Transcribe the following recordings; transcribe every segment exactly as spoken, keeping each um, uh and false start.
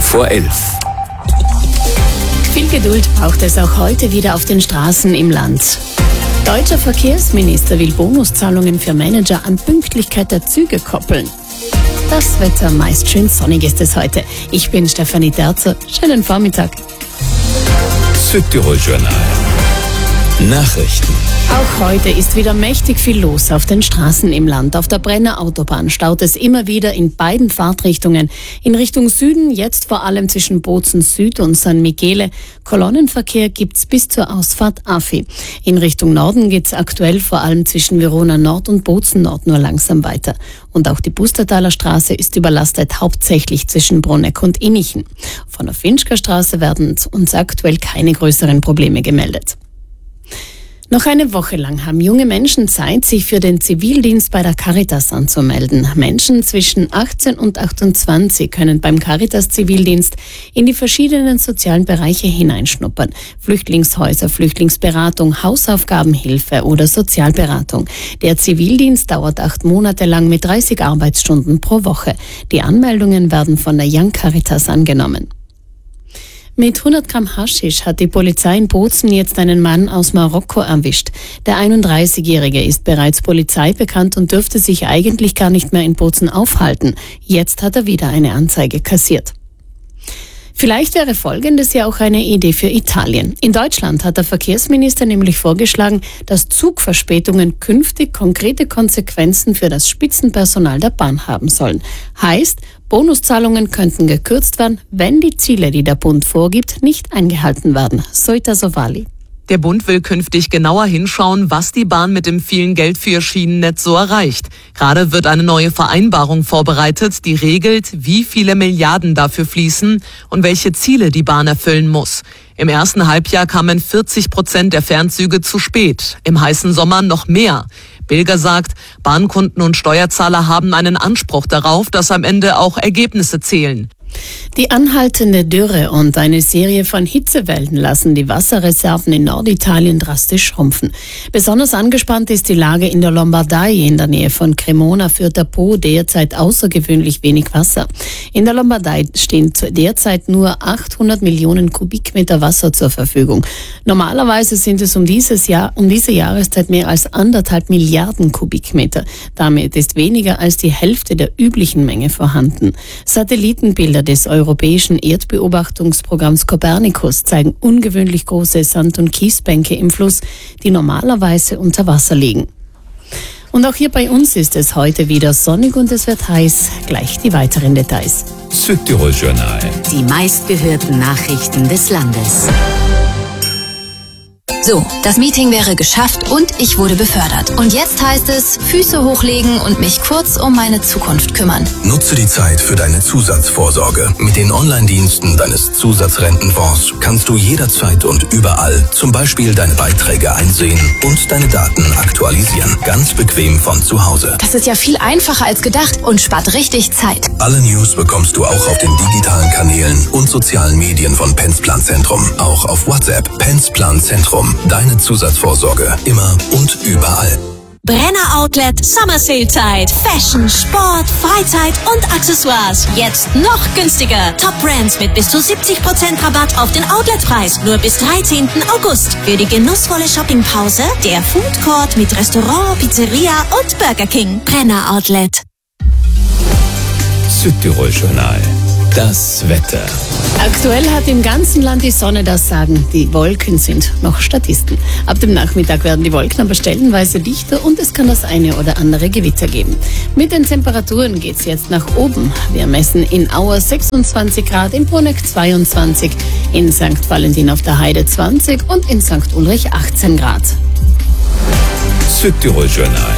vor elf. Viel Geduld braucht es auch heute wieder auf den Straßen im Land. Deutscher Verkehrsminister will Bonuszahlungen für Manager an Pünktlichkeit der Züge koppeln. Das Wetter meist schön sonnig ist es heute. Ich bin Stefanie Terzer. Schönen Vormittag. Südtirol Journal. Nachrichten. Auch heute ist wieder mächtig viel los auf den Straßen im Land. Auf der Brenner Autobahn staut es immer wieder in beiden Fahrtrichtungen. In Richtung Süden, jetzt vor allem zwischen Bozen Süd und San Michele. Kolonnenverkehr gibt's bis zur Ausfahrt Afi. In Richtung Norden geht's aktuell vor allem zwischen Verona Nord und Bozen Nord nur langsam weiter. Und auch die Bustertaler Straße ist überlastet, hauptsächlich zwischen Bronegg und Innichen. Von der Finchker Straße werden uns aktuell keine größeren Probleme gemeldet. Noch eine Woche lang haben junge Menschen Zeit, sich für den Zivildienst bei der Caritas anzumelden. Menschen zwischen achtzehn und achtundzwanzig können beim Caritas-Zivildienst in die verschiedenen sozialen Bereiche hineinschnuppern. Flüchtlingshäuser, Flüchtlingsberatung, Hausaufgabenhilfe oder Sozialberatung. Der Zivildienst dauert acht Monate lang mit dreißig Arbeitsstunden pro Woche. Die Anmeldungen werden von der Young Caritas angenommen. Mit hundert Gramm Haschisch hat die Polizei in Bozen jetzt einen Mann aus Marokko erwischt. Der einunddreißigjährige ist bereits polizeibekannt und dürfte sich eigentlich gar nicht mehr in Bozen aufhalten. Jetzt hat er wieder eine Anzeige kassiert. Vielleicht wäre Folgendes ja auch eine Idee für Italien. In Deutschland hat der Verkehrsminister nämlich vorgeschlagen, dass Zugverspätungen künftig konkrete Konsequenzen für das Spitzenpersonal der Bahn haben sollen. Heißt, Bonuszahlungen könnten gekürzt werden, wenn die Ziele, die der Bund vorgibt, nicht eingehalten werden. Soita Sovali. Der Bund will künftig genauer hinschauen, was die Bahn mit dem vielen Geld für ihr Schienennetz so erreicht. Gerade wird eine neue Vereinbarung vorbereitet, die regelt, wie viele Milliarden dafür fließen und welche Ziele die Bahn erfüllen muss. Im ersten Halbjahr kamen vierzig Prozent der Fernzüge zu spät, im heißen Sommer noch mehr. Bilger sagt, Bahnkunden und Steuerzahler haben einen Anspruch darauf, dass am Ende auch Ergebnisse zählen. Die anhaltende Dürre und eine Serie von Hitzewellen lassen die Wasserreserven in Norditalien drastisch schrumpfen. Besonders angespannt ist die Lage in der Lombardei. In der Nähe von Cremona führt der Po derzeit außergewöhnlich wenig Wasser. In der Lombardei stehen derzeit nur achthundert Millionen Kubikmeter Wasser zur Verfügung. Normalerweise sind es um dieses Jahr, um diese Jahreszeit mehr als anderthalb Milliarden Kubikmeter. Damit ist weniger als die Hälfte der üblichen Menge vorhanden. Satellitenbilder des europäischen Erdbeobachtungsprogramms Copernicus zeigen ungewöhnlich große Sand- und Kiesbänke im Fluss, die normalerweise unter Wasser liegen. Und auch hier bei uns ist es heute wieder sonnig und es wird heiß. Gleich die weiteren Details. Südtirol Journal. Die meistgehörten Nachrichten des Landes. So, das Meeting wäre geschafft und ich wurde befördert. Und jetzt heißt es, Füße hochlegen und mich kurz um meine Zukunft kümmern. Nutze die Zeit für deine Zusatzvorsorge. Mit den Online-Diensten deines Zusatzrentenfonds kannst du jederzeit und überall zum Beispiel deine Beiträge einsehen und deine Daten aktualisieren. Ganz bequem von zu Hause. Das ist ja viel einfacher als gedacht und spart richtig Zeit. Alle News bekommst du auch auf den digitalen Kanälen und sozialen Medien von Pensplan Zentrum. Auch auf WhatsApp. Pensplan Zentrum. Deine Zusatzvorsorge. Immer und überall. Brenner Outlet Summer Sale Zeit. Fashion, Sport, Freizeit und Accessoires. Jetzt noch günstiger. Top Brands mit bis zu siebzig Prozent Rabatt auf den Outletpreis. Nur bis dreizehnten August. Für die genussvolle Shoppingpause der Food Court mit Restaurant, Pizzeria und Burger King. Brenner Outlet. Südtirol Journal. Das Wetter. Aktuell hat im ganzen Land die Sonne das Sagen. Die Wolken sind noch Statisten. Ab dem Nachmittag werden die Wolken aber stellenweise dichter und es kann das eine oder andere Gewitter geben. Mit den Temperaturen geht's jetzt nach oben. Wir messen in Auer sechsundzwanzig Grad, in Bronegg zweiundzwanzig, in Sankt Valentin auf der Heide zwanzig und in Sankt Ulrich achtzehn Grad. Südtirol Journal.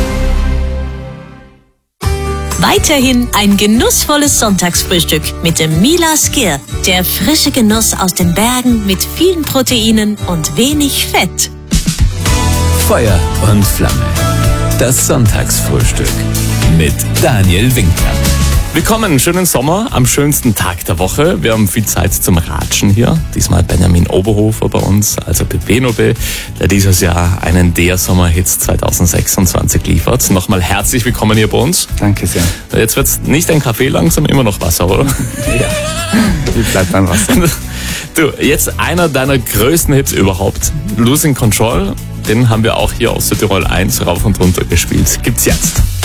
Weiterhin ein genussvolles Sonntagsfrühstück mit dem Mila Skir. Der frische Genuss aus den Bergen mit vielen Proteinen und wenig Fett. Feuer und Flamme. Das Sonntagsfrühstück mit Daniel Winkler. Willkommen, schönen Sommer am schönsten Tag der Woche. Wir haben viel Zeit zum Ratschen hier. Diesmal Benjamin Oberhofer bei uns, also Bebenobe, der dieses Jahr einen der Sommerhits zwanzig sechsundzwanzig liefert. Nochmal herzlich willkommen hier bei uns. Danke sehr. Jetzt wird's nicht ein Kaffee, langsam immer noch Wasser, oder? Ja, wie bleibt beim Wasser? Du, jetzt einer deiner größten Hits überhaupt. Losing Control, den haben wir auch hier aus Südtirol eins rauf und runter gespielt. Gibt's jetzt.